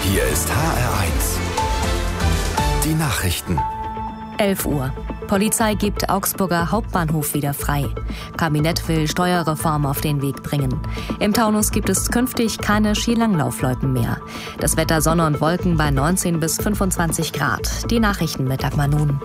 Hier ist HR1. Die Nachrichten. 11 Uhr. Polizei gibt Augsburger Hauptbahnhof wieder frei. Kabinett will Steuerreform auf den Weg bringen. Im Taunus gibt es künftig keine Skilanglaufloipen mehr. Das Wetter Sonne und Wolken bei 19 bis 25 Grad. Die Nachrichten mit Dagmar Nun.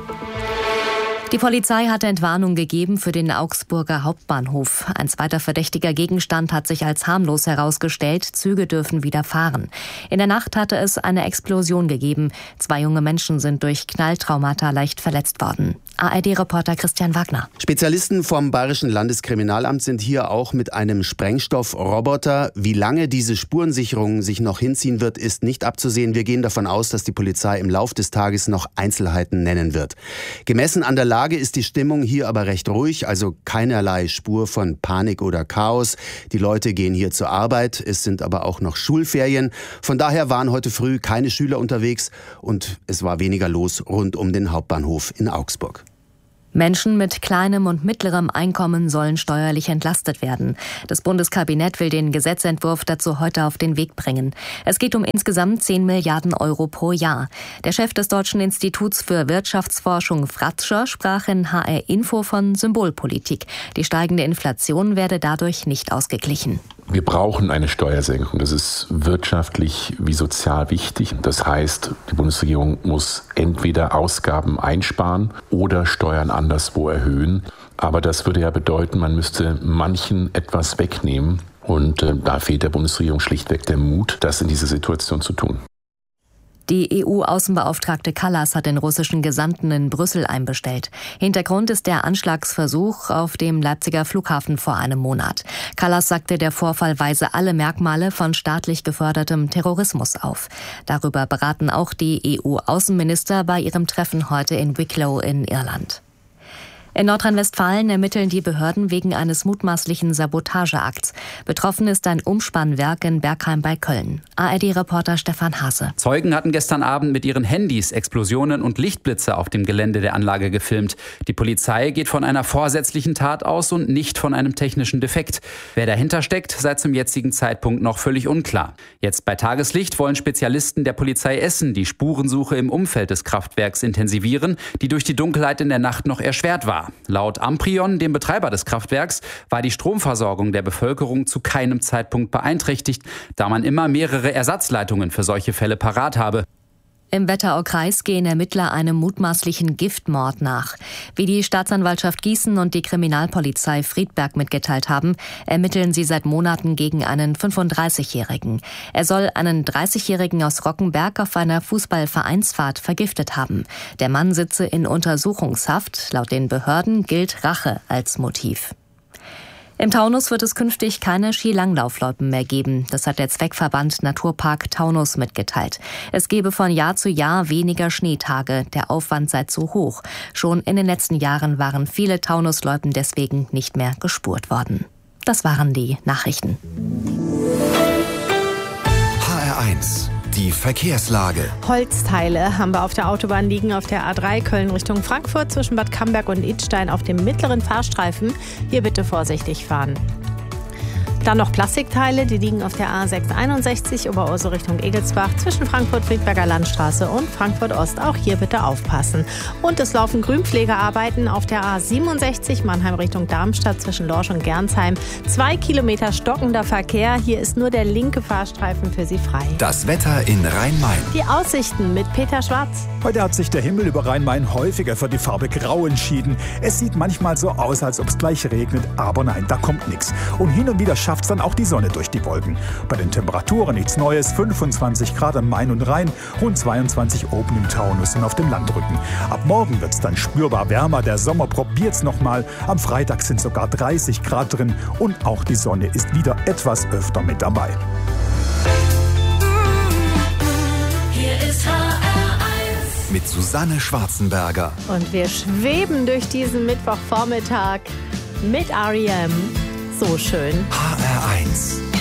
Die Polizei hat Entwarnung gegeben für den Augsburger Hauptbahnhof. Ein zweiter verdächtiger Gegenstand hat sich als harmlos herausgestellt. Züge dürfen wieder fahren. In der Nacht hatte es eine Explosion gegeben. 2 junge Menschen sind durch Knalltraumata leicht verletzt worden. ARD-Reporter Christian Wagner. Spezialisten vom Bayerischen Landeskriminalamt sind hier auch mit einem Sprengstoffroboter. Wie lange diese Spurensicherung sich noch hinziehen wird, ist nicht abzusehen. Wir gehen davon aus, dass die Polizei im Lauf des Tages noch Einzelheiten nennen wird. Gemessen an der Lage ist die Stimmung hier aber recht ruhig, also keinerlei Spur von Panik oder Chaos. Die Leute gehen hier zur Arbeit, es sind aber auch noch Schulferien. Von daher waren heute früh keine Schüler unterwegs und es war weniger los rund um den Hauptbahnhof in Augsburg. Menschen mit kleinem und mittlerem Einkommen sollen steuerlich entlastet werden. Das Bundeskabinett will den Gesetzentwurf dazu heute auf den Weg bringen. Es geht um insgesamt 10 Milliarden Euro pro Jahr. Der Chef des Deutschen Instituts für Wirtschaftsforschung, Fratscher, sprach in HR Info von Symbolpolitik. Die steigende Inflation werde dadurch nicht ausgeglichen. Wir brauchen eine Steuersenkung. Das ist wirtschaftlich wie sozial wichtig. Das heißt, die Bundesregierung muss entweder Ausgaben einsparen oder Steuern anderswo erhöhen. Aber das würde ja bedeuten, man müsste manchen etwas wegnehmen. Und da fehlt der Bundesregierung schlichtweg der Mut, das in dieser Situation zu tun. Die EU-Außenbeauftragte Kallas hat den russischen Gesandten in Brüssel einbestellt. Hintergrund ist der Anschlagsversuch auf dem Leipziger Flughafen vor einem Monat. Kallas sagte, der Vorfall weise alle Merkmale von staatlich gefördertem Terrorismus auf. Darüber beraten auch die EU-Außenminister bei ihrem Treffen heute in Wicklow in Irland. In Nordrhein-Westfalen ermitteln die Behörden wegen eines mutmaßlichen Sabotageakts. Betroffen ist ein Umspannwerk in Bergheim bei Köln. ARD-Reporter Stefan Hase. Zeugen hatten gestern Abend mit ihren Handys Explosionen und Lichtblitze auf dem Gelände der Anlage gefilmt. Die Polizei geht von einer vorsätzlichen Tat aus und nicht von einem technischen Defekt. Wer dahinter steckt, sei zum jetzigen Zeitpunkt noch völlig unklar. Jetzt bei Tageslicht wollen Spezialisten der Polizei Essen die Spurensuche im Umfeld des Kraftwerks intensivieren, die durch die Dunkelheit in der Nacht noch erschwert war. Laut Amprion, dem Betreiber des Kraftwerks, war die Stromversorgung der Bevölkerung zu keinem Zeitpunkt beeinträchtigt, da man immer mehrere Ersatzleitungen für solche Fälle parat habe. Im Wetteraukreis gehen Ermittler einem mutmaßlichen Giftmord nach. Wie die Staatsanwaltschaft Gießen und die Kriminalpolizei Friedberg mitgeteilt haben, ermitteln sie seit Monaten gegen einen 35-Jährigen. Er soll einen 30-Jährigen aus Rockenberg auf einer Fußballvereinsfahrt vergiftet haben. Der Mann sitze in Untersuchungshaft. Laut den Behörden gilt Rache als Motiv. Im Taunus wird es künftig keine Skilanglaufloipen mehr geben. Das hat der Zweckverband Naturpark Taunus mitgeteilt. Es gebe von Jahr zu Jahr weniger Schneetage. Der Aufwand sei zu hoch. Schon in den letzten Jahren waren viele Taunusloipen deswegen nicht mehr gespurt worden. Das waren die Nachrichten. HR1. Die Verkehrslage. Holzteile haben wir auf der Autobahn liegen, auf der A3 Köln Richtung Frankfurt zwischen Bad Camberg und Idstein auf dem mittleren Fahrstreifen. Hier bitte vorsichtig fahren. Dann noch Plastikteile, die liegen auf der A661 Oberursel Richtung Egelsbach zwischen Frankfurt-Friedberger Landstraße und Frankfurt-Ost. Auch hier bitte aufpassen. Und es laufen Grünpflegearbeiten auf der A67 Mannheim Richtung Darmstadt zwischen Lorsch und Gernsheim. 2 Kilometer stockender Verkehr. Hier ist nur der linke Fahrstreifen für Sie frei. Das Wetter in Rhein-Main. Die Aussichten mit Peter Schwarz. Heute hat sich der Himmel über Rhein-Main häufiger für die Farbe Grau entschieden. Es sieht manchmal so aus, als ob es gleich regnet, aber nein, da kommt nichts. Und hin und wieder schafft es dann auch die Sonne durch die Wolken. Bei den Temperaturen nichts Neues, 25 Grad am Main und Rhein, rund 22 oben im Taunus und auf dem Landrücken. Ab morgen wird es dann spürbar wärmer, der Sommer probiert's nochmal. Am Freitag sind sogar 30 Grad drin und auch die Sonne ist wieder etwas öfter mit dabei. Hier ist HR1 mit Susanne Schwarzenberger. Und wir schweben durch diesen Mittwochvormittag mit R.E.M. So schön. HR1.